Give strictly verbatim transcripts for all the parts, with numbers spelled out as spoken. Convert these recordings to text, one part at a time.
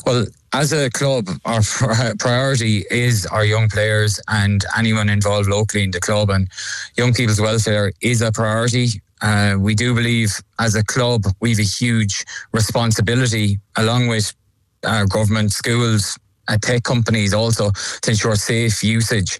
Well, as a club, our priority is our young players and anyone involved locally in the club, and young people's welfare is a priority. Uh, we do believe as a club we have a huge responsibility along with our government, schools, uh, tech companies also to ensure safe usage.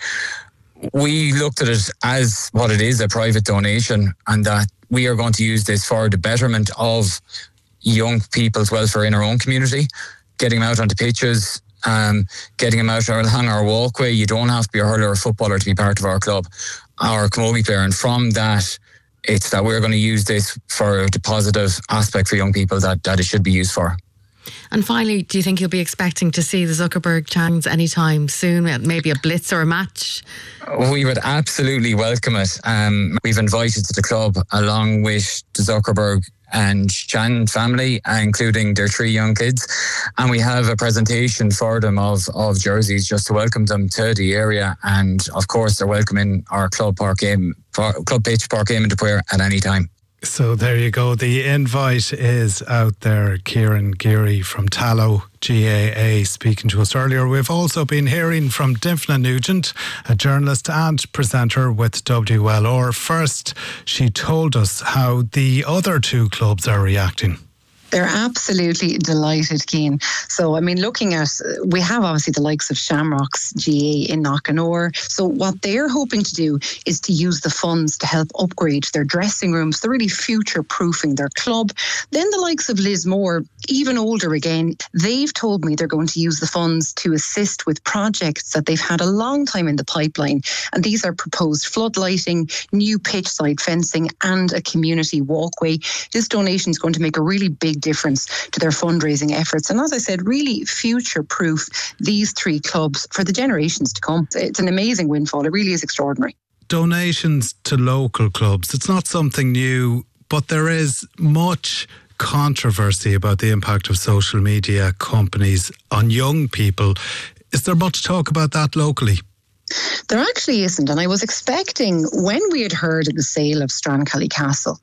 We looked at it as what it is, a private donation, and that we are going to use this for the betterment of young people's welfare in our own community, getting them out onto pitches, um, getting them out along our walkway. You don't have to be a hurler or a footballer to be part of our club, our camogie player. And from that, it's that we're going to use this for the positive aspect for young people that, that it should be used for. And finally, do you think you'll be expecting to see the Zuckerberg Chans anytime soon? Maybe a blitz or a match? We would absolutely welcome it. Um, we've invited to the club, along with the Zuckerberg and Chan family, including their three young kids, and we have a presentation for them of, of jerseys just to welcome them to the area. And of course, they're welcome in our club park game, club pitch, Park Aim and Dwyer at any time. So there you go. The invite is out there. Kieran Geary from Tallow G A A speaking to us earlier. We've also been hearing from Dympna Nugent, a journalist and presenter with W L R. First, she told us how the other two clubs are reacting. They're absolutely delighted, Cian. So, I mean, looking at, we have obviously the likes of Shamrocks G A in Knockanore. So what they're hoping to do is to use the funds to help upgrade their dressing rooms. They're really future-proofing their club. Then the likes of Lismore, even older again, they've told me they're going to use the funds to assist with projects that they've had a long time in the pipeline. And these are proposed floodlighting, new pitch side fencing and a community walkway. This donation is going to make a really big difference to their fundraising efforts. And as I said, really future-proof these three clubs for the generations to come. It's an amazing windfall. It really is extraordinary. Donations to local clubs, it's not something new, but there is much controversy about the impact of social media companies on young people. Is there much talk about that locally? There actually isn't, and I was expecting, when we had heard of the sale of Strancally Castle,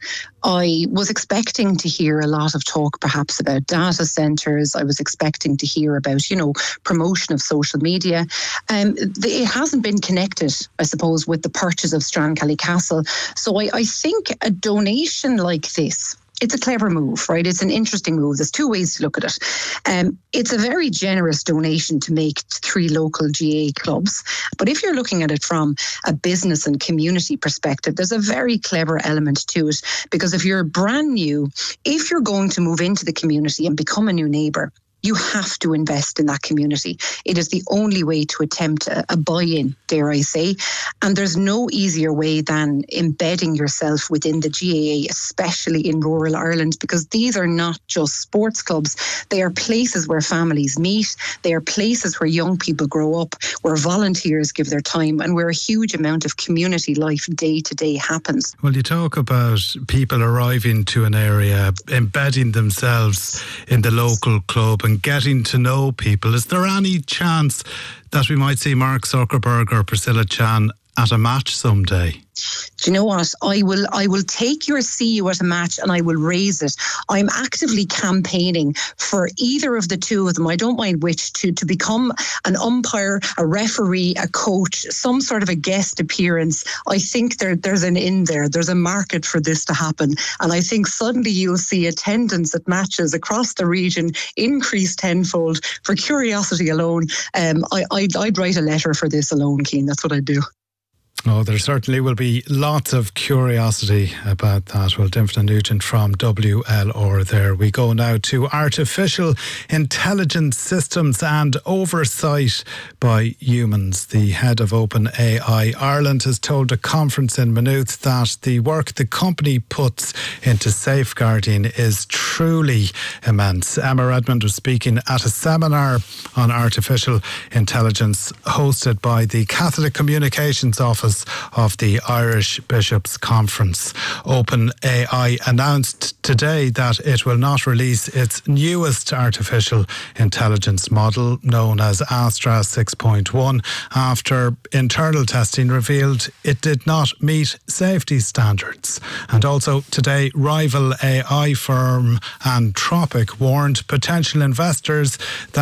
I was expecting to hear a lot of talk perhaps about data centres. I was expecting to hear about, you know, promotion of social media. Um, it hasn't been connected, I suppose, with the purchase of Strancally Castle. So I, I think a donation like this, it's a clever move, right? It's an interesting move. There's two ways to look at it. Um, it's a very generous donation to make to three local G A clubs. But if you're looking at it from a business and community perspective, there's a very clever element to it. Because if you're brand new, if you're going to move into the community and become a new neighbour, you have to invest in that community. It is the only way to attempt a, a buy-in, dare I say. And there's no easier way than embedding yourself within the G A A, especially in rural Ireland, because these are not just sports clubs. They are places where families meet. They are places where young people grow up, where volunteers give their time, and where a huge amount of community life day to day happens. Well, you talk about people arriving to an area, embedding themselves in the local club and getting to know people. Is there any chance that we might see Mark Zuckerberg or Priscilla Chan at a match someday? Do you know what? I will I will take your see you at a match and I will raise it. I'm actively campaigning for either of the two of them. I don't mind which, to, to become an umpire, a referee, a coach, some sort of a guest appearance. I think there there's an in there. There's a market for this to happen. And I think suddenly you'll see attendance at matches across the region increase tenfold. For curiosity alone, um, I, I'd, I'd write a letter for this alone, Cian. That's what I'd do. Oh, there certainly will be lots of curiosity about that. Well, Dympna Nugent from W L R there. We go now to artificial intelligence systems and oversight by humans. The head of OpenAI Ireland has told a conference in Maynooth that the work the company puts into safeguarding is truly immense. Emma Redmond was speaking at a seminar on artificial intelligence hosted by the Catholic Communications Office of the Irish Bishops' Conference. OpenAI announced today that it will not release its newest artificial intelligence model, known as Astra six point one, after internal testing revealed it did not meet safety standards. And also today, rival A I firm Anthropic warned potential investors that